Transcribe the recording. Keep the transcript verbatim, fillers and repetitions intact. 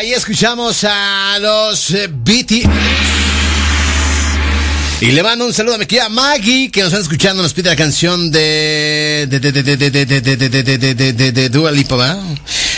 ahí escuchamos a los eh, B T S. Y le mando un saludo a mi querida Maggie, que nos están escuchando, nos pide la canción de de de de de de de de de de de de de Dua Lipa, ¿verdad?